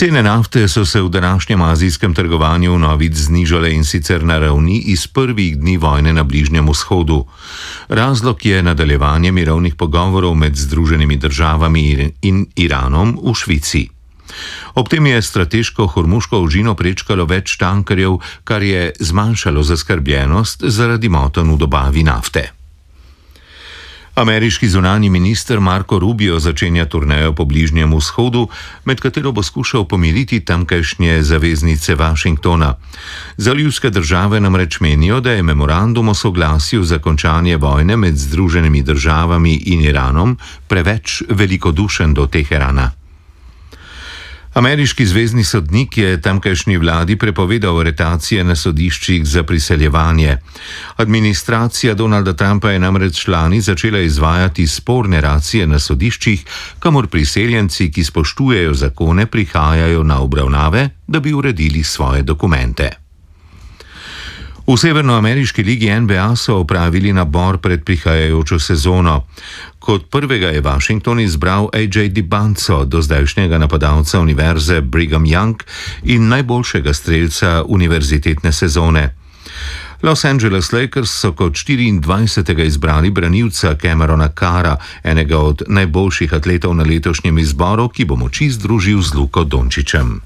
Cene nafte so se v današnjem azijskem trgovanju vnovič znižale in sicer na ravni iz prvih dni vojne na Bližnjem vzhodu. Razlog je nadaljevanje mirovnih pogovorov med Združenimi državami in Iranom v Švici. Ob tem je strateško hormuško ožino prečkalo več tankerjev, kar je zmanjšalo zaskrbljenost zaradi motenj v dobavi nafte. Ameriški zunanji minister Marco Rubio začenja turnejo po Bližnjem vzhodu, med katero bo skušal pomiriti tamkajšnje zaveznice Washingtona. Zalivske države namreč menijo, da je memorandum o soglasju za končanje vojne med Združenimi državami in Iranom preveč velikodušen do Teherana. Ameriški zvezni sodnik je tamkajšnji vladi prepovedal aretacije na sodiščih za priseljevanje. Administracija Donalda Trumpa je namreč lani začela izvajati sporne racije na sodiščih, kamor priseljenci, ki spoštujejo zakone, prihajajo na obravnave, da bi uredili svoje dokumente. V severnoameriški ligi NBA so opravili nabor pred prihajajočo sezono. Kot prvega je Washington izbral A.J. DiBanco, dozdajšnjega napadalca univerze Brigham Young in najboljšega strelca univerzitetne sezone. Los Angeles Lakers so kot 24. izbrali branilca Camerona Carra, enega od najboljših atletov na letošnjem izboru, ki bo moči združil z Luko Dončićem.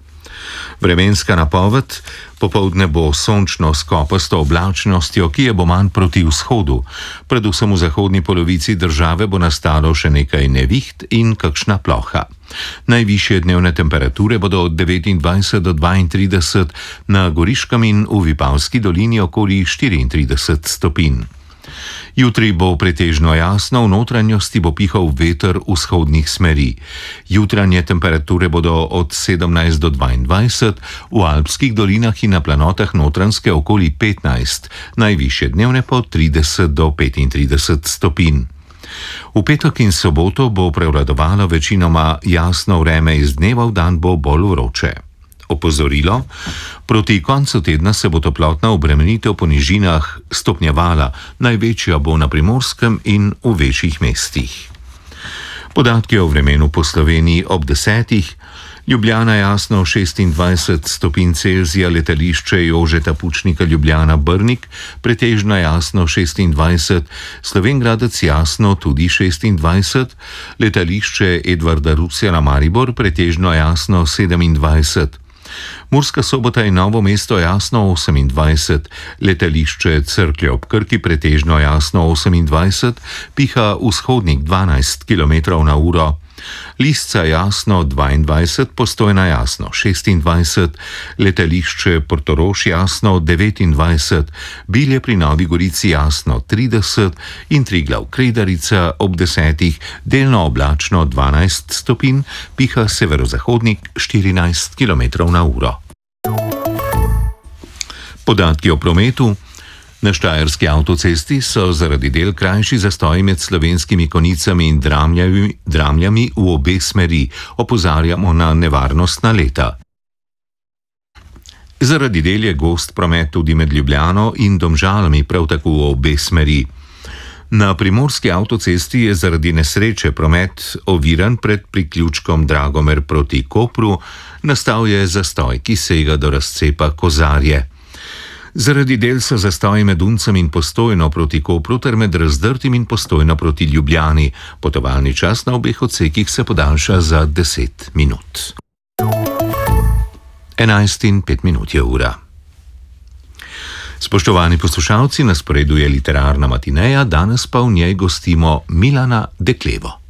Vremenska napoved: popoldne bo sončno s kopasto oblačnostjo, ki je bo manj proti vzhodu. Predvsem v zahodni polovici države bo nastalo še nekaj neviht in kakšna ploha. Najvišje dnevne temperature bodo od 29 do 32, na Goriškem in v Vipavski dolini okoli 34 stopinj. Jutri bo pretežno jasno, v notranjosti bo pihal veter vzhodnih smeri. Jutranje temperature bodo od 17 do 22, v alpskih dolinah in na planotah Notranjske okoli 15, najvišje dnevne pa od 30 do 35 stopinj. V petek in soboto bo prevladovalo večinoma jasno vreme, iz dneva v dan bo bolj vroče. Opozorilo: proti koncu tedna se bo toplotna obremenitev po nižinah stopnjevala, največja bo na Primorskem in v večjih mestih. Podatki o vremenu po Sloveniji ob 10. Ljubljana jasno 26 stopinj Celzija, letališče Jožeta Pučnika Ljubljana Brnik pretežno jasno 26, Slovenj Gradec jasno tudi 26, letališče Edvarda Rusjana Maribor pretežno jasno 27. Murska Sobota in Novo mesto jasno 28, letališče Cerklje ob Krki pretežno jasno 28, piha vzhodnik 12 km/h. Lisca jasno 22, Postojna jasno 26, letališče Portorož jasno 29, Bilje pri Novi Gorici jasno 30 in Triglav Kredarica ob 10, delno oblačno 12 stopinj, piha severozahodnik 14 km/h. Podatki o prometu. Na Štajerski avtocesti so zaradi del krajši zastoji med Slovenskimi Konicami in Dramljami v obe smeri. Opozarjamo na nevarnostna leta. Zaradi del je gost promet tudi med Ljubljano in Domžalami, prav tako v obe smeri. Na Primorski avtocesti je zaradi nesreče promet oviran pred priključkom Dragomer proti Kopru, nastal je zastoj, ki sega do razcepa Kozarje. Zaradi del so zastoji med Uncem in Postojno proti Kopru ter med Razdrtim in Postojno proti Ljubljani. Potovalni čas na obeh odsekih se podaljša za 10 minut. 11:05 je ura. Spoštovani poslušalci, na sporedu je literarna matineja, danes pa v njej gostimo Milana Deklevo.